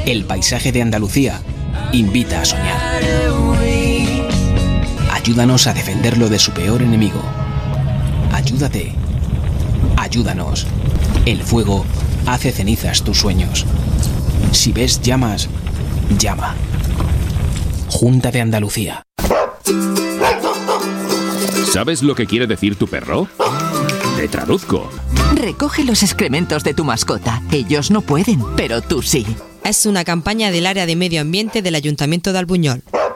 El paisaje de Andalucía invita a soñar. Ayúdanos a defenderlo de su peor enemigo. Ayúdate. Ayúdanos. El fuego hace cenizas tus sueños. Si ves llamas, llama. Junta de Andalucía. ¿Sabes lo que quiere decir tu perro? Te traduzco. Recoge los excrementos de tu mascota. Ellos no pueden, pero tú sí. Es una campaña del área de medio ambiente del Ayuntamiento de Albuñol.